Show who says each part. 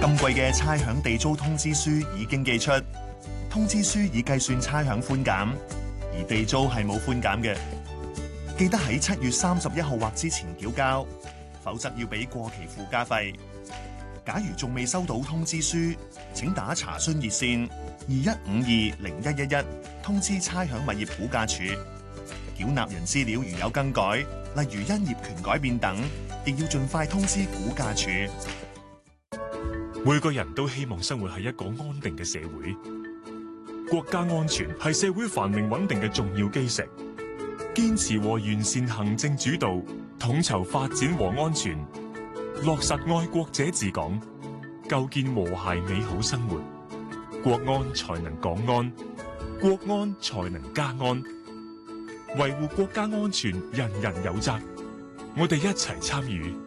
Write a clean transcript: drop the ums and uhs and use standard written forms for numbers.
Speaker 1: 今季嘅差餉地租通知書已經寄出，通知書已計算差餉寬減，而地租係冇寬減嘅。記得喺7月31號或之前繳交，否則要俾過期附加費。假如仲未收到通知書，請打查詢熱線21520111通知差餉物業估價署。繳納人資料如有更改，例如因業權改變等，亦要盡快通知估價署。
Speaker 2: 每個人都希望生活喺一個安定嘅社會，國家安全係社會繁榮穩定嘅重要基石。堅持和完善行政主導，統籌發展和安全，落實愛國者治港，構建和諧美好生活，國安才能港安，國安才能家安。維護國家安全，人人有責。我哋一齊參與，